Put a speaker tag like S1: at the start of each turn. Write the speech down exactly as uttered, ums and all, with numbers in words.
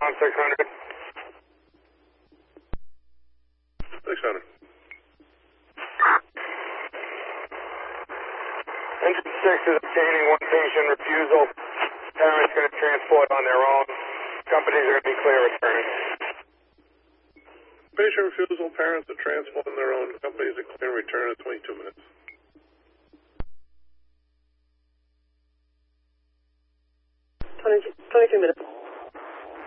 S1: on six hundred.
S2: six hundred.
S1: Engine six is obtaining one patient refusal. Parents going to transport on their own. Companies are going to be clear returning.
S2: Patient refusal, parents to transport on their own. Companies are clear return in twenty-two minutes.
S3: twenty, twenty-two minutes.